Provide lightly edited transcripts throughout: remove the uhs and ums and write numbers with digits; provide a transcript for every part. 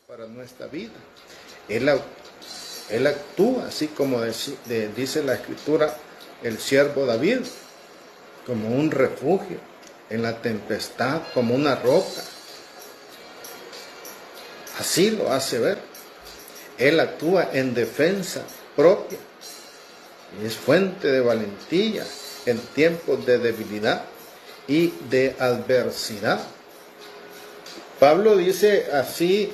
para nuestra vida. Él actúa así como dice la Escritura, el siervo David, como un refugio en la tempestad, como una roca. Así lo hace ver. Él actúa en defensa propia y es fuente de valentía en tiempos de debilidad y de adversidad. Pablo dice así,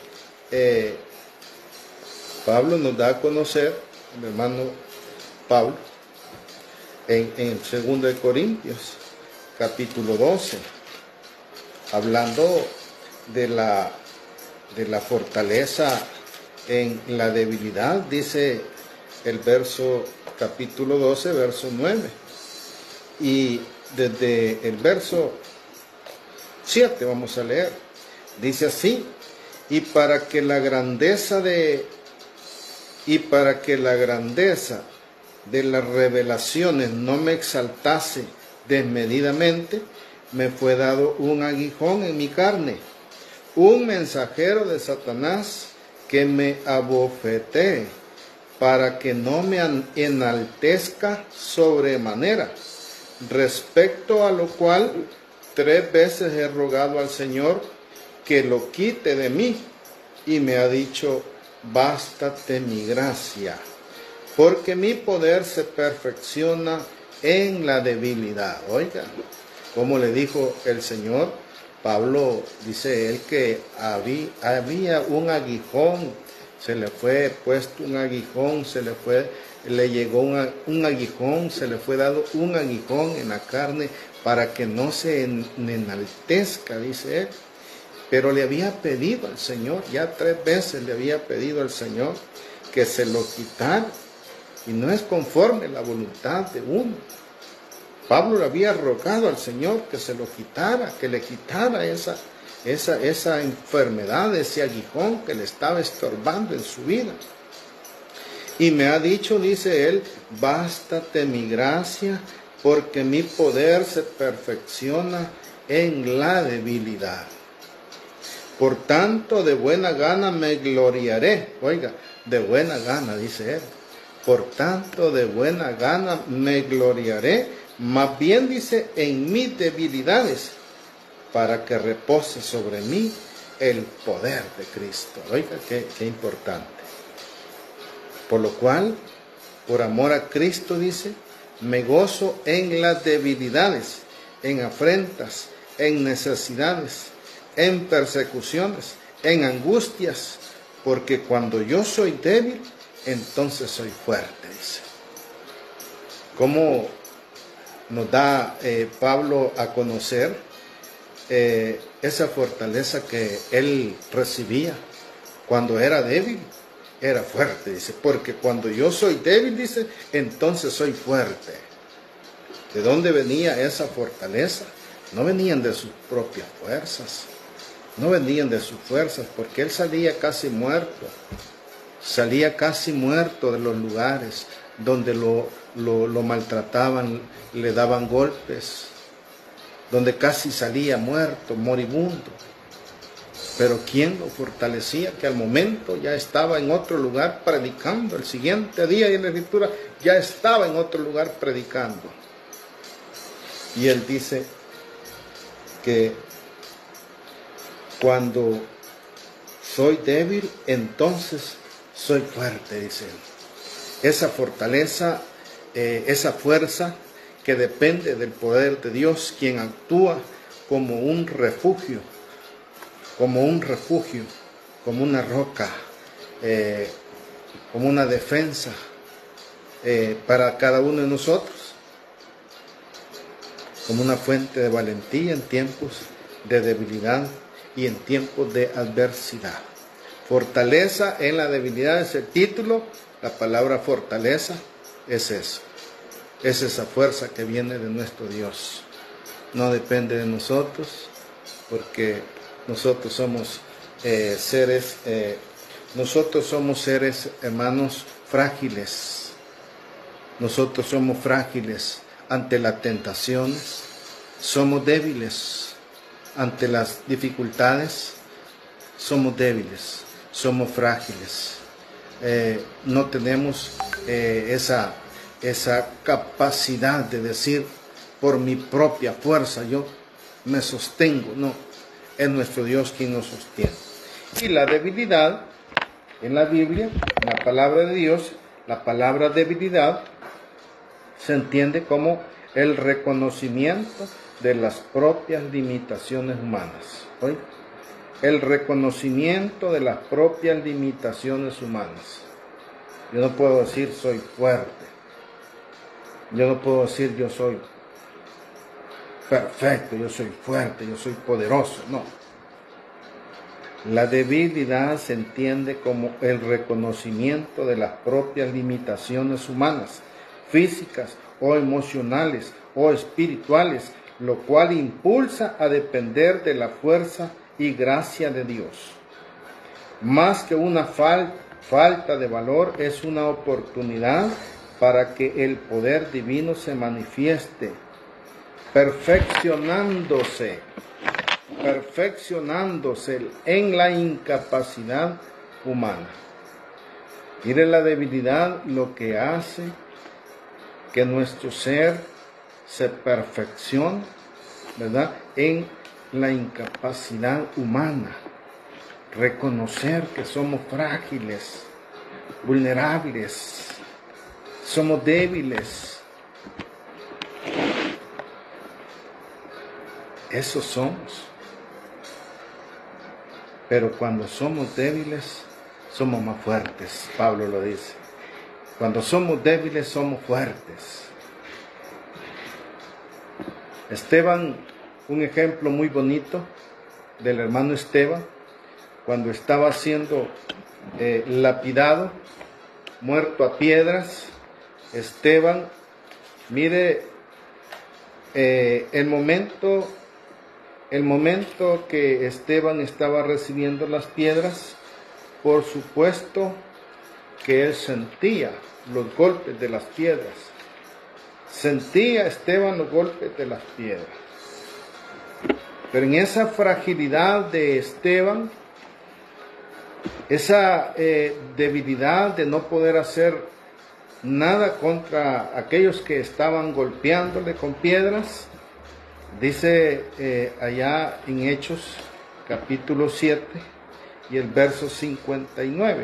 Pablo nos da a conocer, mi hermano Pablo, en 2 de Corintios, capítulo 12, hablando de la fortaleza en la debilidad, dice el capítulo 12, verso 9. Y desde el verso 7 vamos a leer. Dice así: y para que la grandeza de las revelaciones no me exaltase desmedidamente, me fue dado un aguijón en mi carne, un mensajero de Satanás que me abofetee, para que no me enaltezca sobremanera, respecto a lo cual 3 veces he rogado al Señor que lo quite de mí, y me ha dicho: bástate mi gracia, porque mi poder se perfecciona en la debilidad. Oiga, como le dijo el Señor, Pablo dice él que había un aguijón, se le fue puesto un aguijón, le llegó un aguijón, se le fue dado un aguijón en la carne para que no se enaltezca, dice él. Pero le había pedido al Señor, ya 3 veces le había pedido al Señor que se lo quitara, y no es conforme la voluntad de uno. Pablo le había rogado al Señor que se lo quitara, que le quitara esa enfermedad, ese aguijón que le estaba estorbando en su vida. Y me ha dicho, dice él: bástate mi gracia, porque mi poder se perfecciona en la debilidad. Por tanto, de buena gana me gloriaré. Oiga, de buena gana, dice él. Por tanto, de buena gana me gloriaré, más bien, dice, en mis debilidades, para que repose sobre mí el poder de Cristo. Oiga, qué importante. Por lo cual, por amor a Cristo, dice, me gozo en las debilidades, en afrentas, en necesidades, en persecuciones, en angustias, porque cuando yo soy débil, entonces soy fuerte, dice. ¿Cómo nos da Pablo a conocer esa fortaleza que él recibía? Cuando era débil, era fuerte, dice, porque cuando yo soy débil, dice, entonces soy fuerte. ¿De dónde venía esa fortaleza? No venían de sus propias fuerzas, no venían de sus fuerzas, porque él salía casi muerto de los lugares donde lo maltrataban, le daban golpes, donde casi salía muerto, moribundo. Pero ¿quién lo fortalecía? Que al momento ya estaba en otro lugar predicando. El siguiente día en la Escritura ya estaba en otro lugar predicando. Y él dice que cuando soy débil, entonces soy fuerte, dice él. Esa fortaleza, esa fuerza que depende del poder de Dios, quien actúa como un refugio, como una roca, como una defensa para cada uno de nosotros, como una fuente de valentía en tiempos de debilidad y en tiempos de adversidad. Fortaleza en la debilidad es el título. La palabra fortaleza es eso. Es esa fuerza que viene de nuestro Dios. No depende de nosotros, porque nosotros somos seres, hermanos, frágiles. Nosotros somos frágiles ante las tentaciones. Somos débiles ante las dificultades. somos débiles, somos frágiles. No tenemos esa capacidad de decir por mi propia fuerza yo me sostengo. No, es nuestro Dios quien nos sostiene. Y la debilidad en la Biblia, en la palabra de Dios, la palabra debilidad se entiende como el reconocimiento de las propias limitaciones humanas. ¿Oye? El reconocimiento de las propias limitaciones humanas. Yo no puedo decir soy fuerte. Yo no puedo decir yo soy perfecto, yo soy fuerte, yo soy poderoso. No. La debilidad se entiende como el reconocimiento de las propias limitaciones humanas, físicas o emocionales o espirituales, lo cual impulsa a depender de la fuerza y gracia de Dios. Más que una falta de valor, es una oportunidad para que el poder divino se manifieste, perfeccionándose en la incapacidad humana. Mire la debilidad, lo que hace que nuestro ser se perfeccione, ¿verdad?, en la incapacidad humana. Reconocer que somos frágiles, vulnerables, somos débiles. Eso somos. Pero cuando somos débiles, somos más fuertes. Pablo lo dice. Cuando somos débiles, somos fuertes. Esteban, un ejemplo muy bonito del hermano Esteban, cuando estaba siendo lapidado, muerto a piedras. Esteban, mire, el momento que Esteban estaba recibiendo las piedras, por supuesto que él sentía los golpes de las piedras. Sentía Esteban los golpes de las piedras. Pero en esa fragilidad de Esteban, esa debilidad de no poder hacer nada contra aquellos que estaban golpeándole con piedras, dice allá en Hechos capítulo 7 y el verso 59.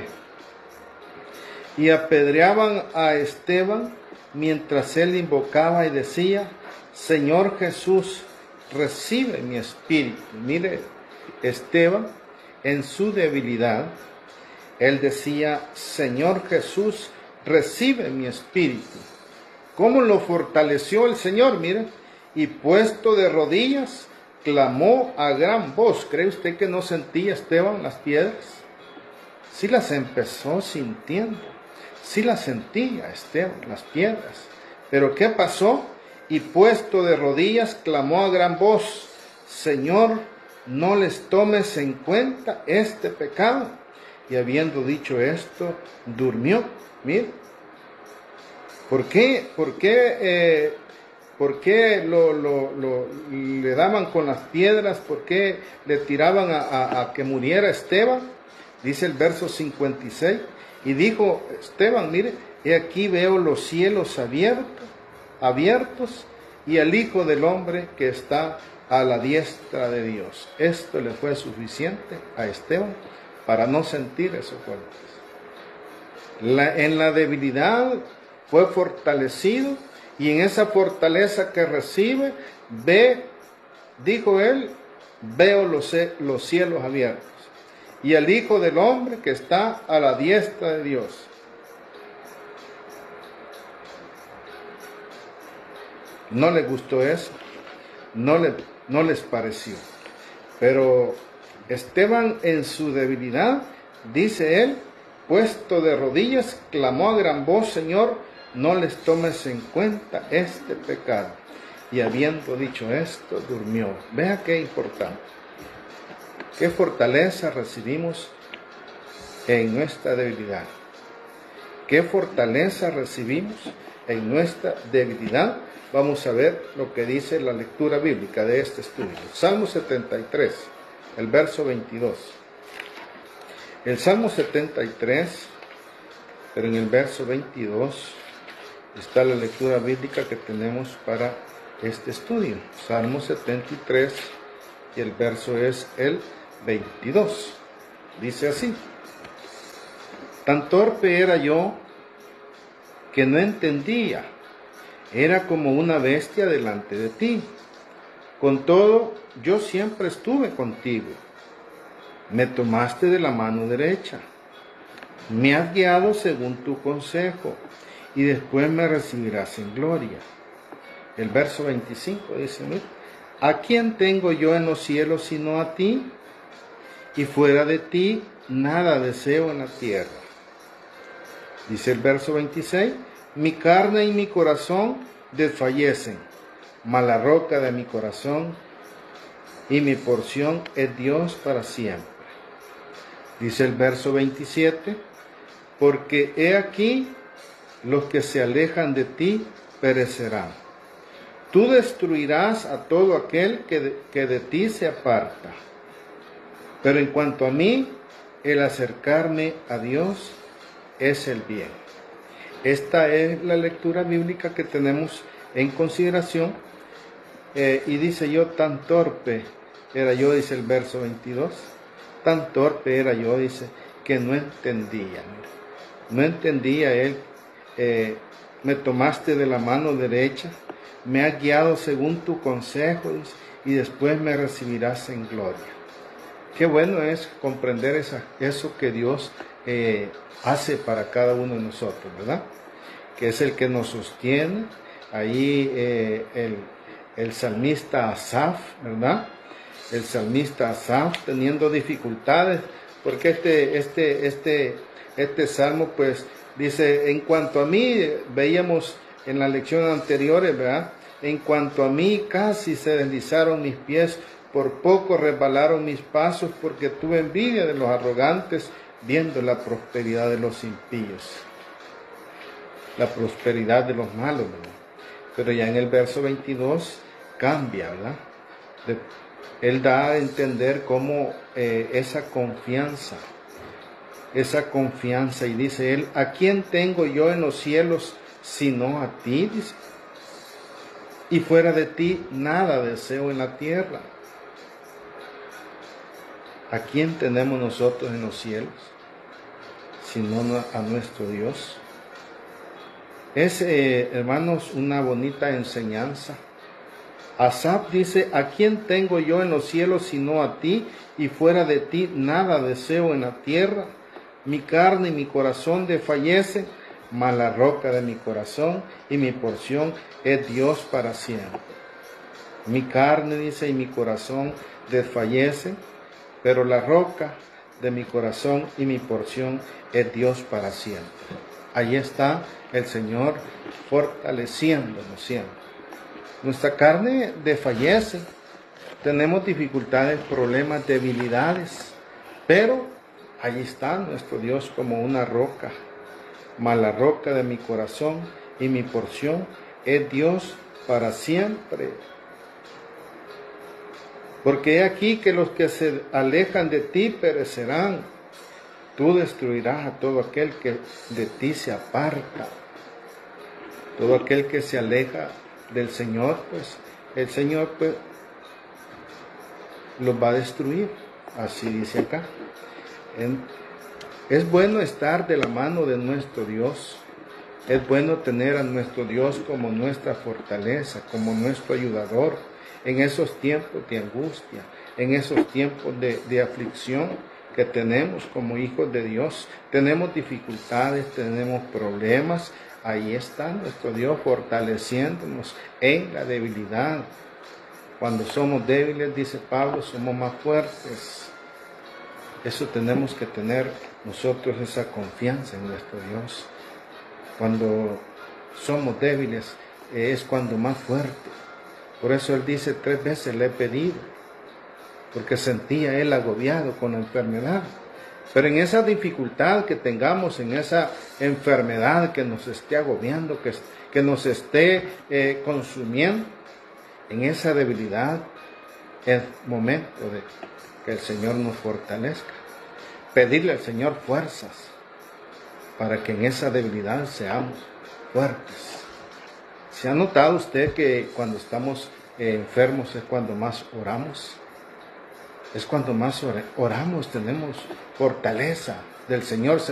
Y apedreaban a Esteban mientras él invocaba y decía: Señor Jesús, recibe mi espíritu. Mire, Esteban, en su debilidad, él decía: Señor Jesús, recibe mi espíritu. ¿Cómo lo fortaleció el Señor? Mire, y puesto de rodillas, clamó a gran voz. ¿Cree usted que no sentía Esteban las piedras? Sí las empezó sintiendo. Sí las sentía Esteban, las piedras. Pero ¿qué pasó? Y puesto de rodillas, clamó a gran voz: Señor, no les tomes en cuenta este pecado. Y habiendo dicho esto, durmió. Mire, ¿por qué le daban con las piedras? ¿Por qué le tiraban a que muriera Esteban? Dice el verso 56. Y dijo Esteban: mire, he aquí veo los cielos abiertos y al Hijo del Hombre que está a la diestra de Dios. Esto le fue suficiente a Esteban para no sentir esos golpes. En la debilidad fue fortalecido, y en esa fortaleza que recibe, dijo él, veo los cielos abiertos y al Hijo del Hombre que está a la diestra de Dios. No les gustó eso, no les pareció. Pero Esteban, en su debilidad, dice él, puesto de rodillas, clamó a gran voz: Señor, no les tomes en cuenta este pecado. Y habiendo dicho esto, durmió. Vea qué importante. Qué fortaleza recibimos en nuestra debilidad. Qué fortaleza recibimos en nuestra debilidad. Vamos a ver lo que dice la lectura bíblica de este estudio. Salmo 73, el verso 22. El Salmo 73, pero en el verso 22 está la lectura bíblica que tenemos para este estudio. Salmo 73 y el verso es el 22. Dice así: tan torpe era yo que no entendía, era como una bestia delante de ti. Con todo, yo siempre estuve contigo. Me tomaste de la mano derecha. Me has guiado según tu consejo, y después me recibirás en gloria. El verso 25 dice: mira, ¿a quién tengo yo en los cielos sino a ti? Y fuera de ti nada deseo en la tierra. Dice el verso 26: mi carne y mi corazón desfallecen, mas la roca de mi corazón y mi porción es Dios para siempre. Dice el verso 27: porque he aquí, los que se alejan de ti perecerán. Tú destruirás a todo aquel que de ti se aparta. Pero en cuanto a mí, el acercarme a Dios es el bien. Esta es la lectura bíblica que tenemos en consideración. Y dice: yo tan torpe era yo, dice el verso 22, tan torpe era yo, dice, que no entendía. No entendía él. Me tomaste de la mano derecha, me has guiado según tu consejo, dice, y después me recibirás en gloria. Qué bueno es comprender eso que Dios hace para cada uno de nosotros, ¿verdad? Que es el que nos sostiene. Ahí el salmista Asaf, ¿verdad? El salmista Asaf teniendo dificultades, porque este salmo pues dice: en cuanto a mí, veíamos en las lecciones anteriores, ¿verdad? En cuanto a mí, casi se deslizaron mis pies, por poco resbalaron mis pasos, porque tuve envidia de los arrogantes, viendo la prosperidad de los impíos, la prosperidad de los malos, ¿verdad? Pero ya en el verso 22 cambia, ¿verdad? Él da a entender cómo esa confianza, y dice él: ¿a quién tengo yo en los cielos sino a ti? Dice, y fuera de ti nada deseo en la tierra. ¿A quién tenemos nosotros en los cielos sino a nuestro Dios? Es, hermanos, una bonita enseñanza. Asaf dice: ¿a quién tengo yo en los cielos sino a ti? Y fuera de ti nada deseo en la tierra. Mi carne y mi corazón desfallecen, mas la roca de mi corazón y mi porción es Dios para siempre. Mi carne, dice, y mi corazón desfallecen, pero la roca de mi corazón y mi porción es Dios para siempre. Ahí está el Señor fortaleciéndonos siempre. Nuestra carne desfallece, tenemos dificultades, problemas, debilidades, pero allí está nuestro Dios como una roca. Mas la roca de mi corazón y mi porción es Dios para siempre. Porque he aquí que los que se alejan de ti perecerán. Tú destruirás a todo aquel que de ti se aparta. Todo aquel que se aleja del Señor, pues el Señor pues los va a destruir. Así dice acá. Es bueno estar de la mano de nuestro Dios. Es bueno tener a nuestro Dios como nuestra fortaleza, como nuestro ayudador en esos tiempos de angustia, en esos tiempos de aflicción que tenemos como hijos de Dios. Tenemos dificultades, tenemos problemas. Ahí está nuestro Dios fortaleciéndonos en la debilidad. Cuando somos débiles, dice Pablo, somos más fuertes. Eso tenemos que tener nosotros, esa confianza en nuestro Dios. Cuando somos débiles es cuando más fuerte. Por eso Él dice: 3 veces le he pedido, porque sentía Él agobiado con la enfermedad. Pero en esa dificultad que tengamos, en esa enfermedad que nos esté agobiando, que nos esté consumiendo, en esa debilidad es momento de que el Señor nos fortalezca. pedirle al Señor fuerzas para que en esa debilidad seamos fuertes. ¿Se ha notado usted que cuando estamos enfermos es cuando más oramos? Es cuando más oramos, tenemos fortaleza del Señor.